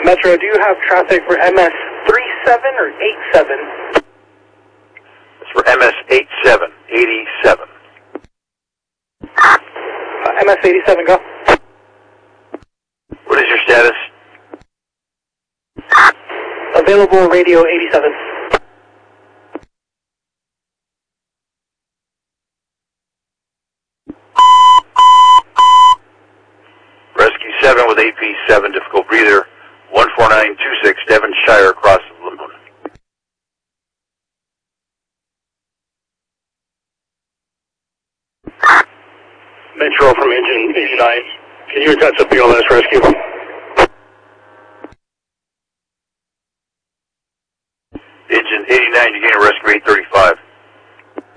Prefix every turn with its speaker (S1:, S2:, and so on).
S1: Metro, do you have traffic for MS 37 or 87?
S2: It's for MS 87, 87.
S1: MS 87, go.
S2: What is your status?
S1: Available radio 87.
S2: Rescue 7 with AP7, difficult breather, 14926, Devonshire, across the lagoon.
S3: Metro from engine 89. Can you attach a BLS rescue?